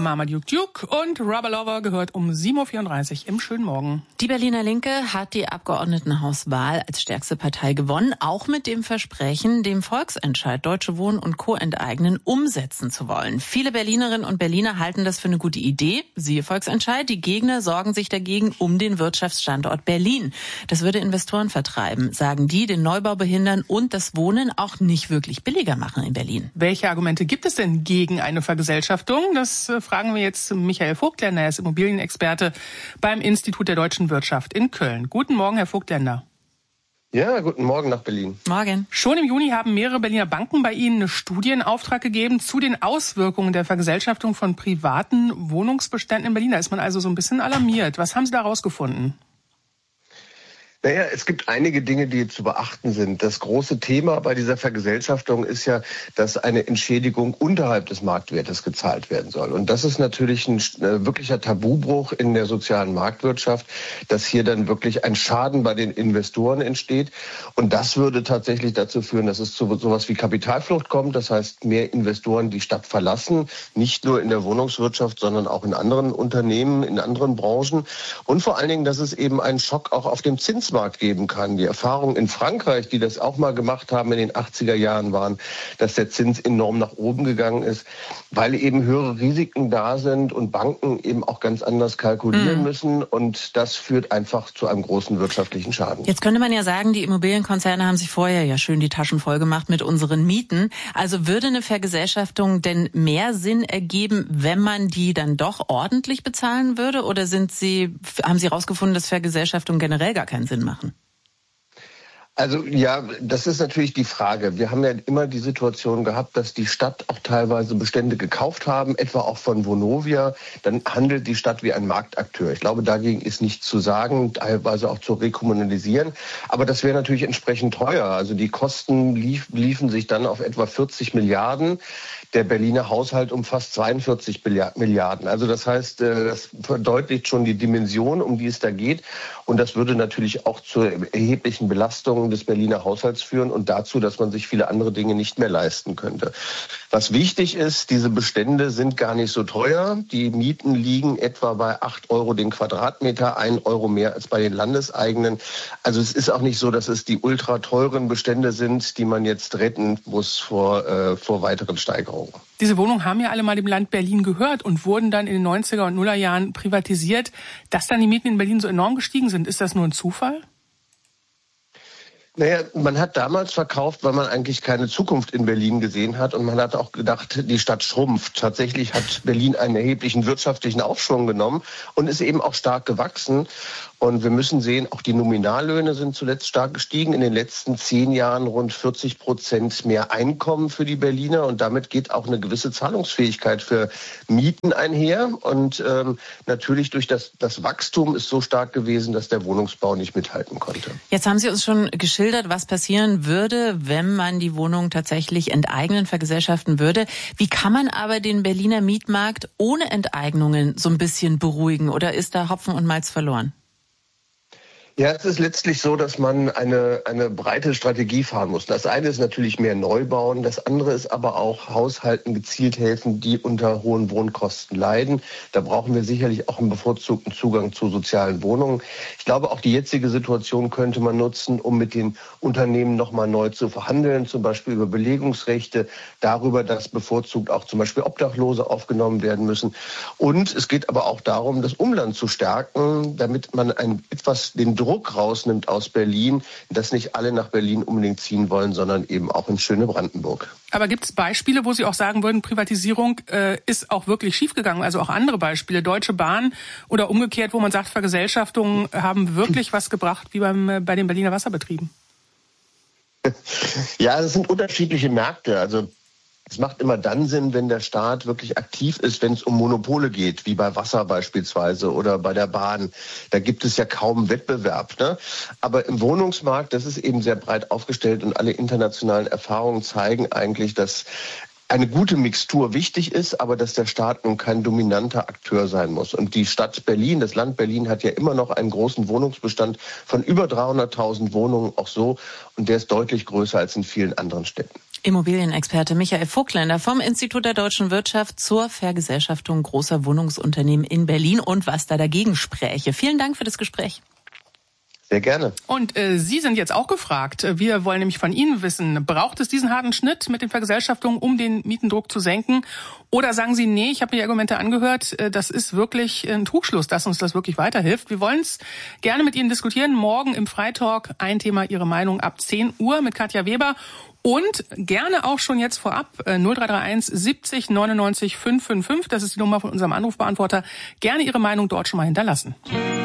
Marmaduke Duke und Rubber Lover gehört um 7.34 Uhr im schönen Morgen. Die Berliner Linke hat die Abgeordnetenhauswahl als stärkste Partei gewonnen, auch mit dem Versprechen, dem Volksentscheid Deutsche Wohnen und Co. enteignen umsetzen zu wollen. Viele Berlinerinnen und Berliner halten das für eine gute Idee. Siehe Volksentscheid, die Gegner sorgen sich dagegen um den Wirtschaftsstandort Berlin. Das würde Investoren vertreiben, sagen die, den Neubau behindern und das Wohnen auch nicht wirklich billiger machen in Berlin. Welche Argumente gibt es denn gegen eine Vergesellschaftung? Das fragen wir jetzt Michael Vogtländer. Er ist Immobilienexperte beim Institut der deutschen Wirtschaft in Köln. Guten Morgen, Herr Vogtländer. Ja, guten Morgen nach Berlin. Morgen. Schon im Juni haben mehrere Berliner Banken bei Ihnen eine Studie in Auftrag gegeben zu den Auswirkungen der Vergesellschaftung von privaten Wohnungsbeständen in Berlin. Da ist man also so ein bisschen alarmiert. Was haben Sie da rausgefunden? Naja, es gibt einige Dinge, die zu beachten sind. Das große Thema bei dieser Vergesellschaftung ist ja, dass eine Entschädigung unterhalb des Marktwertes gezahlt werden soll. Und das ist natürlich ein wirklicher Tabubruch in der sozialen Marktwirtschaft, dass hier dann wirklich ein Schaden bei den Investoren entsteht. Und das würde tatsächlich dazu führen, dass es zu sowas wie Kapitalflucht kommt. Das heißt, mehr Investoren die Stadt verlassen, nicht nur in der Wohnungswirtschaft, sondern auch in anderen Unternehmen, in anderen Branchen. Und vor allen Dingen, dass es eben einen Schock auch auf dem Zinsmarkt geben kann. Die Erfahrungen in Frankreich, die das auch mal gemacht haben in den 80er Jahren, waren, dass der Zins enorm nach oben gegangen ist, weil eben höhere Risiken da sind und Banken eben auch ganz anders kalkulieren müssen. Und das führt einfach zu einem großen wirtschaftlichen Schaden. Jetzt könnte man ja sagen, die Immobilienkonzerne haben sich vorher ja schön die Taschen voll gemacht mit unseren Mieten. Also würde eine Vergesellschaftung denn mehr Sinn ergeben, wenn man die dann doch ordentlich bezahlen würde? Oder haben Sie herausgefunden, dass Vergesellschaftungen generell gar keinen Sinn machen? Also ja, das ist natürlich die Frage. Wir haben ja immer die Situation gehabt, dass die Stadt auch teilweise Bestände gekauft haben, etwa auch von Vonovia. Dann handelt die Stadt wie ein Marktakteur. Ich glaube, dagegen ist nichts zu sagen, teilweise auch zu rekommunalisieren. Aber das wäre natürlich entsprechend teuer. Also die Kosten liefen sich dann auf etwa 40 Milliarden. Der Berliner Haushalt umfasst 42 Milliarden. Also das heißt, das verdeutlicht schon die Dimension, um die es da geht. Und das würde natürlich auch zu erheblichen Belastungen des Berliner Haushalts führen und dazu, dass man sich viele andere Dinge nicht mehr leisten könnte. Was wichtig ist, diese Bestände sind gar nicht so teuer. Die Mieten liegen etwa bei 8 Euro den Quadratmeter, 1 Euro mehr als bei den landeseigenen. Also es ist auch nicht so, dass es die ultra teuren Bestände sind, die man jetzt retten muss vor weiteren Steigerungen. Diese Wohnungen haben ja alle mal dem Land Berlin gehört und wurden dann in den 90er und 0er Jahren privatisiert. Dass dann die Mieten in Berlin so enorm gestiegen sind, ist das nur ein Zufall? Naja, man hat damals verkauft, weil man eigentlich keine Zukunft in Berlin gesehen hat. Und man hat auch gedacht, die Stadt schrumpft. Tatsächlich hat Berlin einen erheblichen wirtschaftlichen Aufschwung genommen und ist eben auch stark gewachsen. Und wir müssen sehen, auch die Nominallöhne sind zuletzt stark gestiegen. In den letzten 10 Jahren rund 40% mehr Einkommen für die Berliner. Und damit geht auch eine gewisse Zahlungsfähigkeit für Mieten einher. Und natürlich durch das Wachstum ist so stark gewesen, dass der Wohnungsbau nicht mithalten konnte. Jetzt haben Sie uns schon geschildert, was passieren würde, wenn man die Wohnungen tatsächlich enteignen, vergesellschaften würde. Wie kann man aber den Berliner Mietmarkt ohne Enteignungen so ein bisschen beruhigen? Oder ist da Hopfen und Malz verloren? Ja, es ist letztlich so, dass man eine breite Strategie fahren muss. Das eine ist natürlich mehr Neubauen, das andere ist aber auch Haushalten gezielt helfen, die unter hohen Wohnkosten leiden. Da brauchen wir sicherlich auch einen bevorzugten Zugang zu sozialen Wohnungen. Ich glaube, auch die jetzige Situation könnte man nutzen, um mit den Unternehmen nochmal neu zu verhandeln, zum Beispiel über Belegungsrechte, darüber, dass bevorzugt auch zum Beispiel Obdachlose aufgenommen werden müssen. Und es geht aber auch darum, das Umland zu stärken, damit man den Druck rausnimmt aus Berlin, dass nicht alle nach Berlin unbedingt ziehen wollen, sondern eben auch in schöne Brandenburg. Aber gibt es Beispiele, wo Sie auch sagen würden, Privatisierung ist auch wirklich schiefgegangen? Also auch andere Beispiele, Deutsche Bahn oder umgekehrt, wo man sagt, Vergesellschaftungen haben wirklich was gebracht, wie bei den Berliner Wasserbetrieben? Ja, es sind unterschiedliche Märkte. Also es macht immer dann Sinn, wenn der Staat wirklich aktiv ist, wenn es um Monopole geht, wie bei Wasser beispielsweise oder bei der Bahn. Da gibt es ja kaum Wettbewerb, ne? Aber im Wohnungsmarkt, das ist eben sehr breit aufgestellt und alle internationalen Erfahrungen zeigen eigentlich, dass eine gute Mixtur wichtig ist, aber dass der Staat nun kein dominanter Akteur sein muss. Und die Stadt Berlin, das Land Berlin hat ja immer noch einen großen Wohnungsbestand von über 300.000 Wohnungen auch so. Und der ist deutlich größer als in vielen anderen Städten. Immobilienexperte Michael Vogtländer vom Institut der deutschen Wirtschaft zur Vergesellschaftung großer Wohnungsunternehmen in Berlin und was da dagegen spräche. Vielen Dank für das Gespräch. Sehr gerne. Und Sie sind jetzt auch gefragt. Wir wollen nämlich von Ihnen wissen, braucht es diesen harten Schnitt mit den Vergesellschaftungen, um den Mietendruck zu senken? Oder sagen Sie, nee, ich habe mir die Argumente angehört, das ist wirklich ein Trugschluss, dass uns das wirklich weiterhilft. Wir wollen es gerne mit Ihnen diskutieren. Morgen im Freitalk ein Thema, Ihre Meinung ab 10 Uhr mit Katja Weber. Und gerne auch schon jetzt vorab 0331 70 99 555. Das ist die Nummer von unserem Anrufbeantworter. Gerne Ihre Meinung dort schon mal hinterlassen.